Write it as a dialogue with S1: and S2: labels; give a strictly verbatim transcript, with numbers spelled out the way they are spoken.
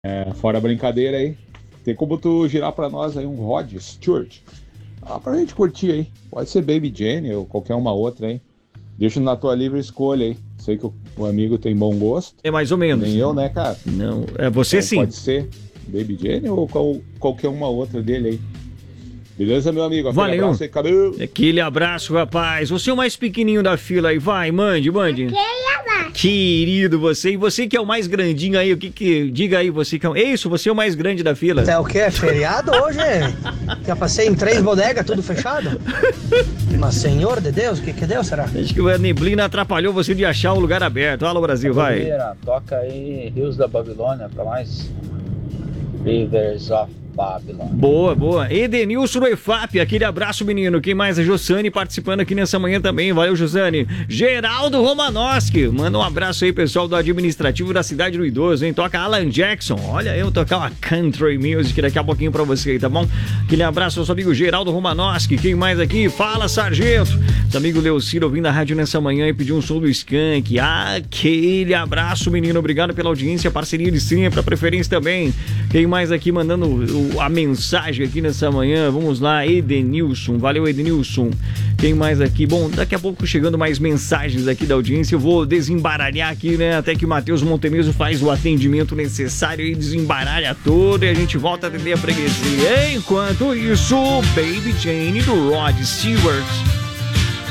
S1: É, fora a brincadeira aí, tem como tu girar pra nós aí um Rod Stewart? Ah, pra gente curtir aí. Pode ser Baby Jane ou qualquer uma outra aí. Deixa na tua livre escolha aí. Sei que o, o amigo tem bom gosto.
S2: É mais ou menos.
S1: Nem eu, né, cara?
S2: Não, é você
S1: Então,
S2: sim.
S1: pode ser Baby Jane ou qual, qualquer uma outra dele aí. Beleza, meu amigo? Aquele
S2: Valeu.
S1: abraço aí, cabelo.
S2: Aquele abraço, rapaz. Você é o mais pequenininho da fila aí. Vai, mande, mande. Querido você. E você que é o mais grandinho aí, o que que... Diga aí, você que é... É isso, você é o mais grande da fila.
S3: É o quê? É feriado hoje? Já passei em três bodegas, tudo fechado? Mas, senhor de Deus, o que que deu, será?
S2: Acho que a neblina atrapalhou você de achar o lugar aberto. Alô, Brasil, vai.
S4: Primeira, toca aí Rios da Babilônia pra nós. Rivers of Babylon.
S2: Boa, boa. Edenilson do E F A P, aquele abraço, menino. Quem mais? A Josane participando aqui nessa manhã também. Valeu, Josane. Geraldo Romanoski, manda um abraço aí, pessoal do administrativo da Cidade do Idoso, hein? Toca Alan Jackson. Olha, eu tocar uma country music daqui a pouquinho pra você aí, tá bom? Aquele abraço ao seu amigo Geraldo Romanoski. Quem mais aqui? Fala, sargento. Seu amigo Leociro ouvindo a rádio nessa manhã e pediu um som do Skank. Aquele abraço, menino. Obrigado pela audiência, parceria de sempre, a preferência também. Quem mais aqui mandando o a mensagem aqui nessa manhã? Vamos lá, Edenilson. Valeu, Edenilson. Tem mais aqui? Bom, daqui a pouco chegando mais mensagens aqui da audiência. Eu vou desembaralhar aqui, né? Até que o Matheus Montemeso faz o atendimento necessário e desembaralha tudo e a gente volta a atender a freguesia. Enquanto isso, Baby Jane do Rod Stewart.